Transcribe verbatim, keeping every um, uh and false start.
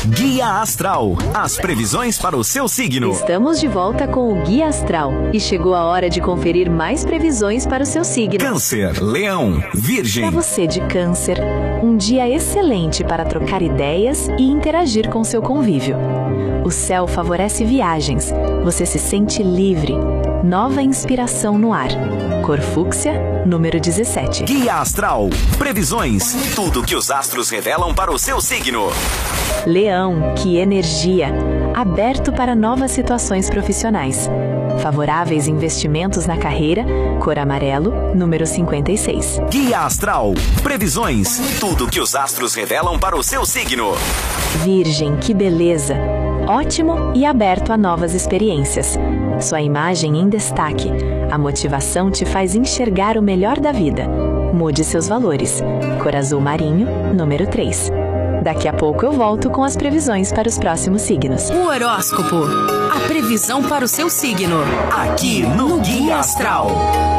Guia Astral, as previsões para o seu signo. Estamos de volta com o Guia Astral e chegou a hora de conferir mais previsões para o seu signo. Câncer, Leão, Virgem. Para você de Câncer, um dia excelente para trocar ideias e interagir com seu convívio. O céu favorece viagens, você se sente livre. Nova inspiração no ar. Cor fúcsia, número dezessete. Guia Astral, previsões, tudo que os astros revelam para o seu signo. Leão, que energia! Aberto para novas situações profissionais. Favoráveis investimentos na carreira, cor amarelo, número cinquenta e seis. Guia Astral, previsões, tudo que os astros revelam para o seu signo. Virgem, que beleza! Ótimo e aberto a novas experiências. Sua imagem em destaque. A motivação te faz enxergar o melhor da vida. Mude seus valores. Cor azul marinho, número três. Daqui a pouco eu volto com as previsões para os próximos signos. O horóscopo. A previsão para o seu signo. Aqui no Guia Astral.